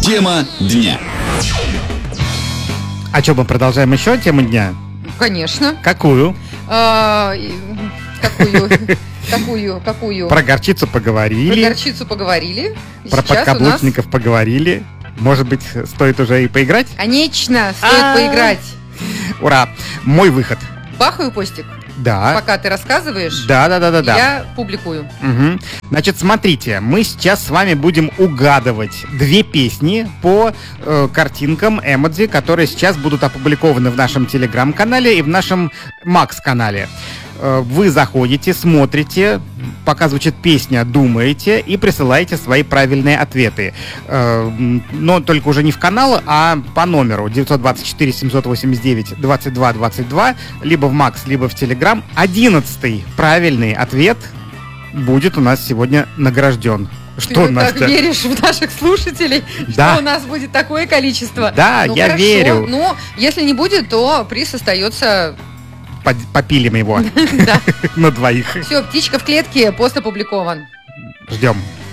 Тема дня. А что, мы продолжаем еще тему дня? Конечно. Какую? Какую? Про горчицу поговорили. Про горчицу поговорили. Про подкаблучников поговорили. Может быть, стоит уже и поиграть? Конечно, стоит поиграть. Ура! Мой выход. Бахаю постик. Да. Пока ты рассказываешь, Да. я публикую. Угу. Значит, смотрите, мы сейчас с вами будем угадывать две песни по картинкам эмодзи, которые сейчас будут опубликованы в нашем телеграм-канале и в нашем Макс-канале. Вы заходите, смотрите, пока звучит песня, думаете и присылаете свои правильные ответы. Но только уже не в канал, а по номеру 924-789-2222, либо в Макс, либо в Телеграм. 11-й правильный ответ будет у нас сегодня награжден. Что, ты Настя? так веришь в наших слушателей, Да. что у нас будет такое количество? Да, я хорошо, верю. Но если не будет, то приз остается... Попилим его Да. на двоих. Все, птичка в клетке, пост опубликован. Ждем.